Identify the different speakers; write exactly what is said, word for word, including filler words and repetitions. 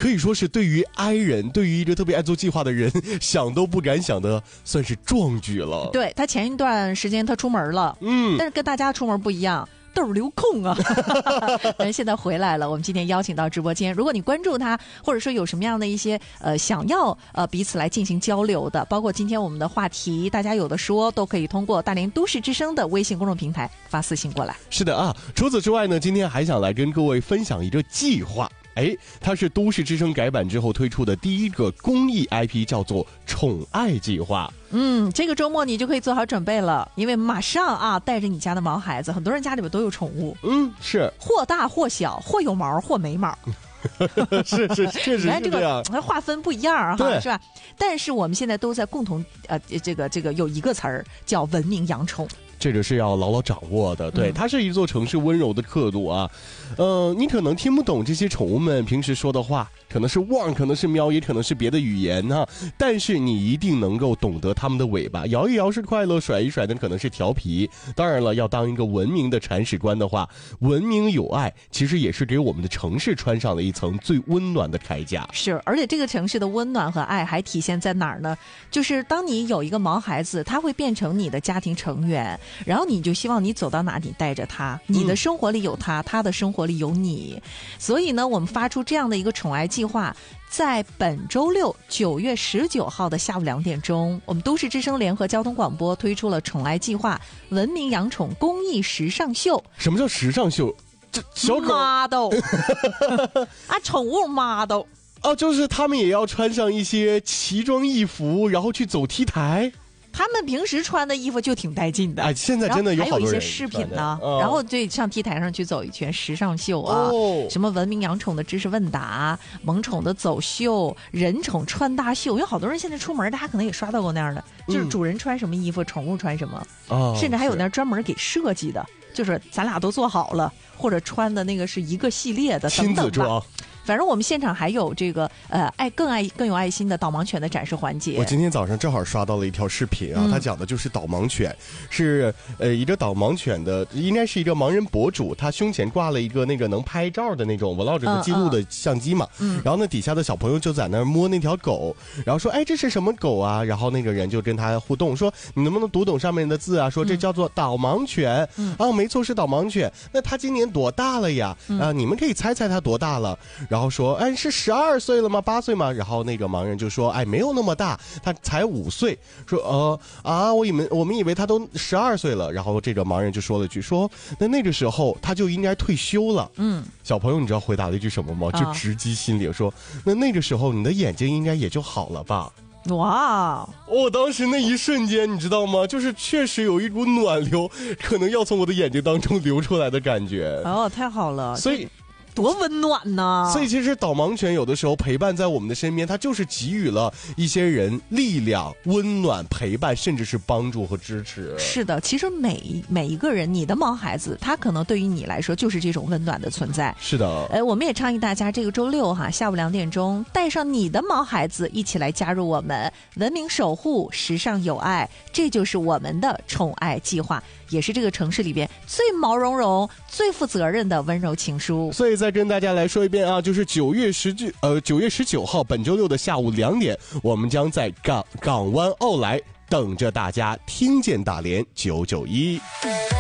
Speaker 1: 可以说是对于 I 人，对于一个特别爱做计划的人，想都不敢想的，算是壮举了。
Speaker 2: 对，他前一段时间他出门了，
Speaker 1: 嗯，
Speaker 2: 但是跟大家出门不一样。豆儿留空啊，但是现在回来了。我们今天邀请到直播间，如果你关注他，或者说有什么样的一些呃想要呃彼此来进行交流的，包括今天我们的话题，大家有的说都可以通过大连都市之声的微信公众平台发私信过来。
Speaker 1: 是的啊，除此之外呢，今天还想来跟各位分享一个计划。哎，它是都市之声改版之后推出的第一个公益 I P， 叫做宠爱计划。
Speaker 2: 嗯，这个周末你就可以做好准备了，因为马上啊，带着你家的毛孩子，很多人家里边都有宠物，
Speaker 1: 嗯，是
Speaker 2: 或大或小，或有毛或没毛。
Speaker 1: 是是，确实是这样。
Speaker 2: 这个划分不一样
Speaker 1: 哈，
Speaker 2: 是吧？但是我们现在都在共同呃，这个这个有一个词儿叫文明养宠。
Speaker 1: 这个是要牢牢掌握的，对，它是一座城市温柔的刻度啊，呃，你可能听不懂这些宠物们平时说的话，可能是汪，可能是喵，也可能是别的语言哈、啊，但是你一定能够懂得它们的尾巴，摇一摇是快乐，甩一甩的可能是调皮。当然了，要当一个文明的铲屎官的话，文明有爱，其实也是给我们的城市穿上了一层最温暖的铠甲。
Speaker 2: 是，而且这个城市的温暖和爱还体现在哪儿呢？就是当你有一个毛孩子，他会变成你的家庭成员。然后你就希望你走到哪里带着他，你的生活里有他、嗯、他的生活里有你。所以呢，我们发出这样的一个宠爱计划，在本周六九月十九号的下午两点钟，我们都市之声联合交通广播推出了宠爱计划文明养宠公益时尚秀。
Speaker 1: 什么叫时尚秀？这小狗
Speaker 2: model 啊，宠物 model
Speaker 1: 哦，就是他们也要穿上一些奇装异服，然后去走 T 台。
Speaker 2: 他们平时穿的衣服就挺带劲的，
Speaker 1: 哎，现在真的有好多人
Speaker 2: 还有一些饰品呢，
Speaker 1: 嗯、
Speaker 2: 然后就上 T 台上去走一圈时尚秀啊，
Speaker 1: 哦、
Speaker 2: 什么文明养宠的知识问答、萌宠的走秀、人宠穿搭秀，有好多人现在出门，大家可能也刷到过那样的，就是主人穿什么衣服，嗯、宠物穿什么，
Speaker 1: 哦、
Speaker 2: 甚至还有那专门给设计的，就是咱俩都做好了，或者穿的那个是一个系列的等等吧。
Speaker 1: 亲子装。
Speaker 2: 反正我们现场还有这个呃爱更爱更有爱心的导盲犬的展示环节。
Speaker 1: 我今天早上正好刷到了一条视频啊，他、嗯、讲的就是导盲犬，是呃一个导盲犬的，应该是一个盲人博主，他胸前挂了一个那个能拍照的那种 vlog 的记录的相机嘛，嗯，然后呢底下的小朋友就在那儿摸那条狗，然后说哎这是什么狗啊？然后那个人就跟他互动说你能不能读懂上面的字啊？说这叫做导盲犬，嗯啊没错是导盲犬，那他今年多大了呀？嗯、啊你们可以猜猜他多大了？然后说哎是十二岁了吗？八岁吗？然后那个盲人就说哎没有那么大，他才五岁。说呃啊我以为我们以为他都十二岁了。然后这个盲人就说了句说那那个时候他就应该退休了。嗯，小朋友你知道回答了一句什么吗？就直击心里说那那个时候你的眼睛应该也就好了吧。
Speaker 2: 哇！
Speaker 1: 我、哦、当时那一瞬间你知道吗？就是确实有一股暖流可能要从我的眼睛当中流出来的感觉。
Speaker 2: 哦，太好了。
Speaker 1: 所以
Speaker 2: 多温暖呢！
Speaker 1: 所以其实导盲犬有的时候陪伴在我们的身边，它就是给予了一些人力量、温暖、陪伴，甚至是帮助和支持。
Speaker 2: 是的，其实每每一个人，你的毛孩子，他可能对于你来说就是这种温暖的存在。
Speaker 1: 是的，
Speaker 2: 呃，我们也倡议大家这个周六哈下午两点钟，带上你的毛孩子一起来加入我们文明守护、时尚有爱，这就是我们的宠爱计划，也是这个城市里边最毛茸茸、最负责任的温柔情书。
Speaker 1: 所以再跟大家来说一遍啊，就是九月十九呃九月十九号本周六的下午两点，我们将在港港湾奥莱等着大家，听见大连九九一。